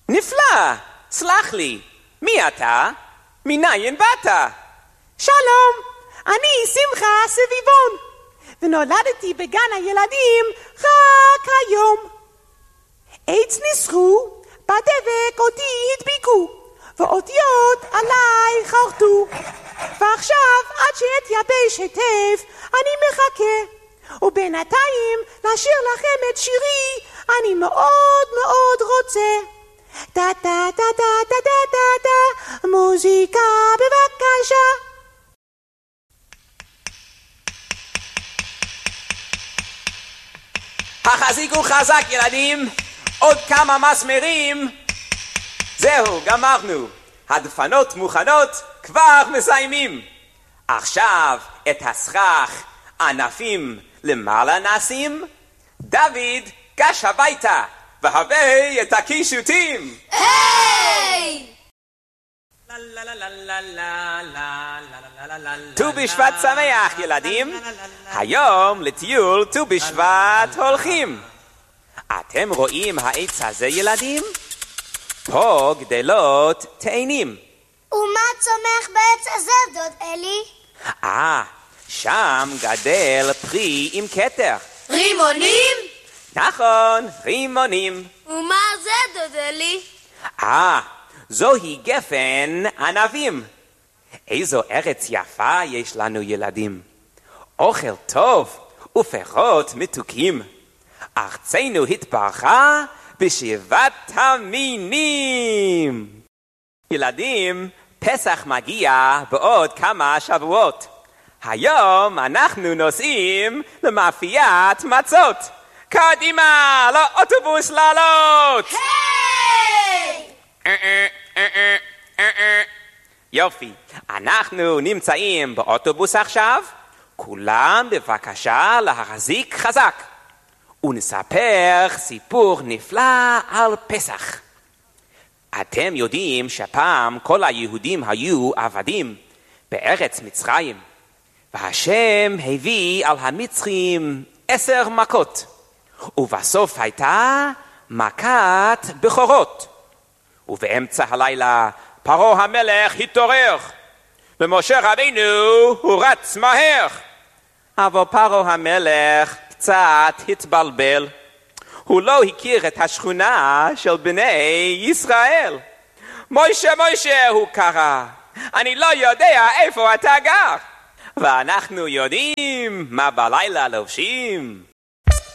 נפלא, סלח לי, מי אתה? מניין באת? שלום, אני שמחה סביבון, ונולדתי בגן הילדים רק היום. עץ ניסחו, בדבק אותי הדביקו, ואותיות עליי חרטו. ועכשיו עד שאתייבש היטב אני מחכה, ובינתיים לשיר לכם את שירי אני מאוד מאוד רוצה. דה דה דה דה דה דה דה דה, מוזיקה בבקשה. החזיקו חזק ילדים, עוד כמה מסמרים. זהו, גמרנו. הדפנות מוכנות, כבר מסיימים. עכשיו את הסכך ענפים למעלה נשים. דוד, גש הביתה, והבא את הקישוטים. היי! ט"ו בשבט שמח ילדים. היום לטיול ט"ו בשבט הולכים. אתם רואים העץ הזה ילדים? פה גדלות תאנים. ומה צומח בעץ הזה, דוד אלי? שם גדל פרי עם כתר. רימונים? נכון, רימונים. ומה זה, דוד אלי? זוהי גפן ענבים. איזו ארץ יפה יש לנו ילדים. אוכל טוב ופירות מתוקים. ארצנו התברכה בשבעת המינים. ילדים, פסח מגיע בעוד כמה שבועות. היום אנחנו נוסעים למאפיית מצות. קדימה, לאוטובוס לעלות! יופי, אנחנו נמצאים באוטובוס עכשיו. כולם בבקשה להחזיק חזק. ונספר סיפור נפלא על פסח. אתם יודעים שפעם כל היהודים היו עבדים בארץ מצרים, והשם הביא על המצרים 10 מכות, ובסוף הייתה מכת בכורות. ובאמצע הלילה פרעה המלך התעורר, ומשה רבינו הוא רץ מהר. אבל פרעה המלך קצת התבלבל. הוא לא הכיר את השכונה של בני ישראל. מוישה, מוישה, הוא קרא, אני לא יודע איפה אתה גר. ואנחנו יודעים מה בלילה לובשים.